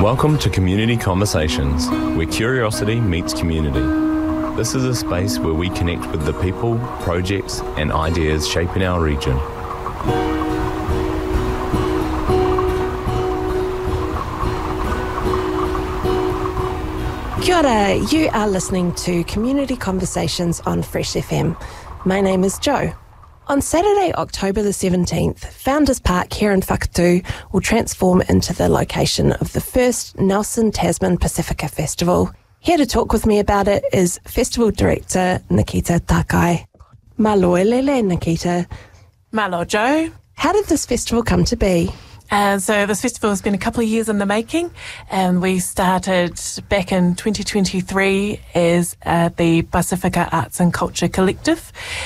Welcome to Community Conversations, where curiosity meets community. This is a space where we connect with the people, projects and ideas shaping our region. Kia ora, you are listening to Community Conversations on Fresh FM. My name is Jo. On Saturday, October the 17th, Founders Park here in Whakatū will transform into the location of the first Nelson Tasman Pacifica Festival. Here to talk with me about it is Festival Director Nikita Takai. Maloelele, Nikita. Malo, Jo. How did this festival come to be? So this festival has been a couple of years in the making, and we started back in 2023 as the Pacifica Arts and Culture Collective,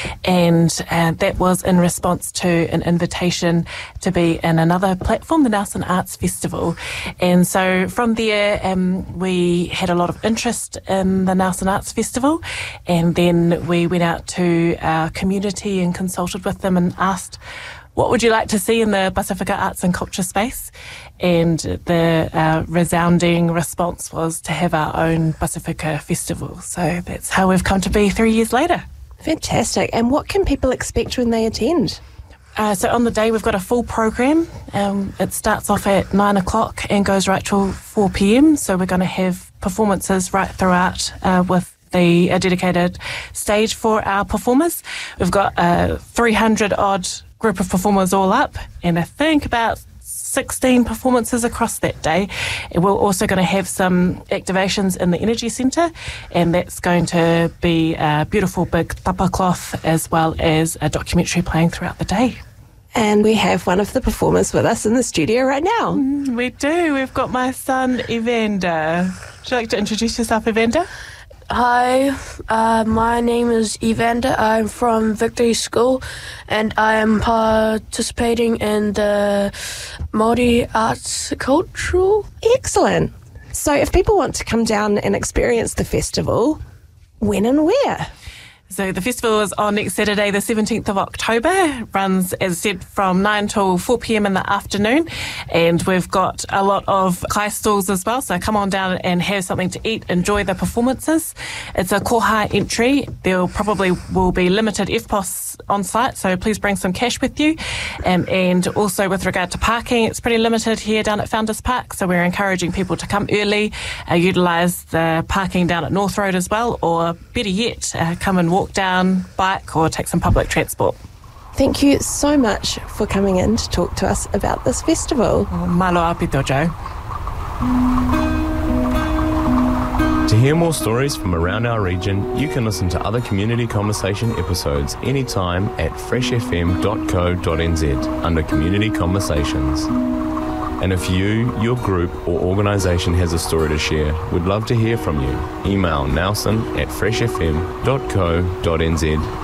and that was in response to an invitation to be in another platform, the Nelson Arts Festival. And so from there we had a lot of interest in the Nelson Arts Festival, and then we went out to our community and consulted with them and asked, what would you like to see in the Pacifica Arts and Culture space? And the resounding response was to have our own Pacifica Festival. So that's how we've come to be 3 years later. Fantastic. And what can people expect when they attend? So on the day we've got a full program. It starts off at 9 o'clock and goes right till 4 p.m. So we're going to have performances right throughout with the dedicated stage for our performers. We've got 300 odd group of performers all up, and I think about 16 performances across that day. And we're also going to have some activations in the Energy Centre, and that's going to be a beautiful big tapa cloth as well as a documentary playing throughout the day. And we have one of the performers with us in the studio right now. We do. We've got my son, Evander. Would you like to introduce yourself, Evander? Hi, my name is Evander. I'm from Victory School, and I am participating in the Māori Arts Cultural. Excellent. So if people want to come down and experience the festival, when and where? So the festival is on next Saturday, the 17th of October. It runs, as I said, from 9 till 4 p.m. in the afternoon. And we've got a lot of kai stalls as well. So come on down and have something to eat, enjoy the performances. It's a koha entry. There probably will be limited FPOS on site, so please bring some cash with you. And also with regard to parking, it's pretty limited here down at Founders Park. So we're encouraging people to come early, utilise the parking down at North Road as well, or better yet, come and walk down, bike or take some public transport. Thank you so much for coming in to talk to us about this festival. Malo apito, Jo. To hear more stories from around our region, you can listen to other Community Conversation episodes anytime at freshfm.co.nz under Community Conversations. And if you, your group or organisation has a story to share, we'd love to hear from you. Email nelson@freshfm.co.nz